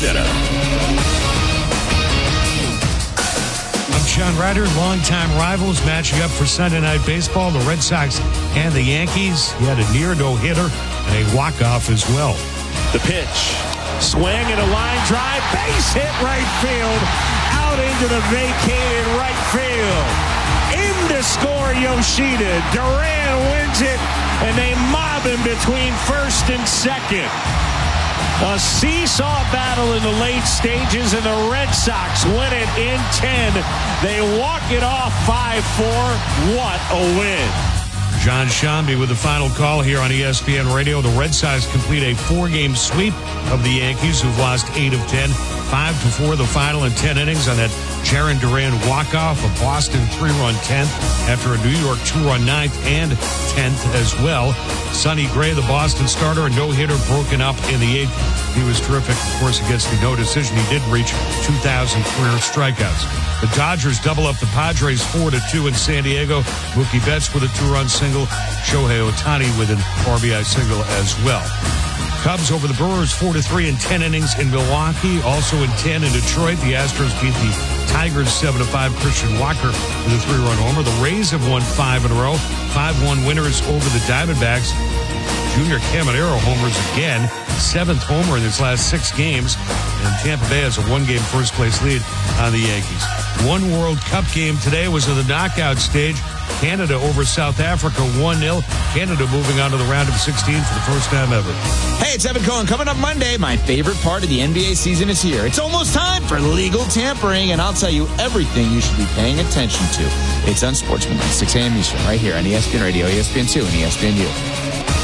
Center. I'm Sean Ryder. Longtime rivals matching up for Sunday Night Baseball. The Red Sox and the Yankees. He had a near no-hitter and a walk-off as well. The pitch. Swing and a line drive. Base hit right field. Out into the vacated right field. In to score Yoshida. Duran wins it, and they mob him between first and second. A seesaw battle in the late stages, and the Red Sox win it in 10. They walk it off 5-4. What a win. John Shambi with the final call here on ESPN Radio. The Red Sox complete a 4-game sweep of the Yankees, who've lost 8 of 10. 5-4 the final in 10 innings on that Jarren Duran walk-off. A Boston 3-run 10th after a New York 2-run 9th and 10th as well. Sonny Gray, the Boston starter, a no-hitter broken up in the 8th. He was terrific, of course, against the no decision. He did reach 2,000 career strikeouts. The Dodgers double up the Padres 4-2 in San Diego. Mookie Betts with a 2-run single. Shohei Ohtani with an RBI single as well. Cubs over the Brewers 4-3 in 10 innings in Milwaukee. Also in 10 in Detroit, the Astros beat the Tigers 7-5. Christian Walker with a 3-run homer. The Rays have won 5 in a row. 5-1 winners over the Diamondbacks. Junior Caminero homers again. 7th homer in his last 6 games. And Tampa Bay has a 1-game first-place lead on the Yankees. One World Cup game today was in the knockout stage. Canada over South Africa 1-0. Canada moving on to the round of 16 for the first time ever. Hey, it's Evan Cohen. Coming up Monday, my favorite part of the NBA season is here. It's almost time for legal tampering, and I'll tell you everything you should be paying attention to. It's Unsportsmanlike, 6 a.m. Eastern, right here on ESPN Radio, ESPN2, and ESPNU.